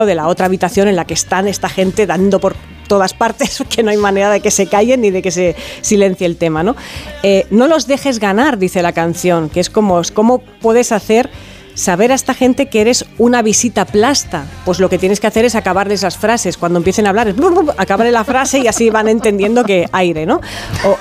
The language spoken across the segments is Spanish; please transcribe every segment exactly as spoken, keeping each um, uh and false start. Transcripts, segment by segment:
de la otra habitación en la que están esta gente dando por todas partes, que no hay manera de que se callen ni de que se silencie el tema, ¿no? Eh, no los dejes ganar, dice la canción, que es como, ¿cómo puedes hacer saber a esta gente que eres una visita plasta? Pues lo que tienes que hacer es acabarles las frases. Cuando empiecen a hablar, es blub, blub, acabarle la frase y así van entendiendo que aire, ¿no? O,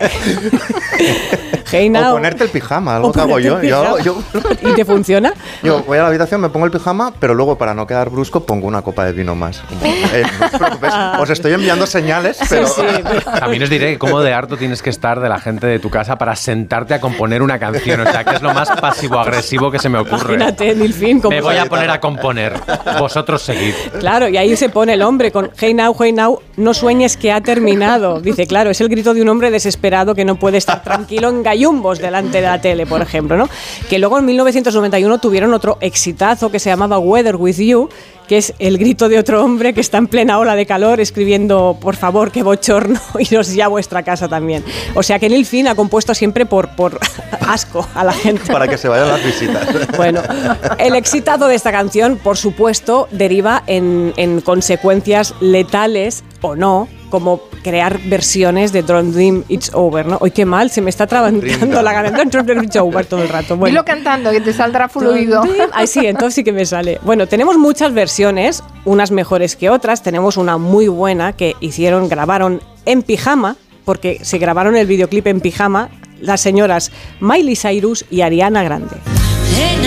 hey now, o ponerte el pijama, algo que hago yo. yo, yo ¿Y te funciona? Yo voy a la habitación, me pongo el pijama, pero luego, para no quedar brusco, pongo una copa de vino más. Como, eh, no os preocupéis, os estoy enviando señales, pero... Sí, sí. También os diré cómo de harto tienes que estar de la gente de tu casa para sentarte a componer una canción. O sea, que es lo más pasivo-agresivo que se me ocurre. Imagínate, Nilfín. Me voy a poner a componer. Vosotros seguid. Claro, y ahí se pone el hombre con Hey now, hey now, no sueñes que ha terminado. Dice, claro, es el grito de un hombre desesperado que no puede estar tranquilo en gallumbos delante de la tele, por ejemplo, ¿no? Que luego en mil novecientos noventa y uno tuvieron otro exitazo que se llamaba Weather With You, que es el grito de otro hombre que está en plena ola de calor escribiendo, por favor, qué bochorno, iros ya a vuestra casa también. O sea que Neil Finn ha compuesto siempre por, por asco a la gente. Para que se vayan las visitas. Bueno, el exitazo de esta canción, por supuesto, deriva en, en consecuencias letales o no, como crear versiones de Don't Dream It's Over, ¿no? Hoy qué mal, se me está trabando la garganta. Don't Dream It's Over todo el rato. Bueno. Dilo cantando, que te saldrá fluido. Ay, sí, entonces sí que me sale. Bueno, tenemos muchas versiones, unas mejores que otras. Tenemos una muy buena que hicieron, grabaron en pijama, porque se grabaron el videoclip en pijama, las señoras Miley Cyrus y Ariana Grande.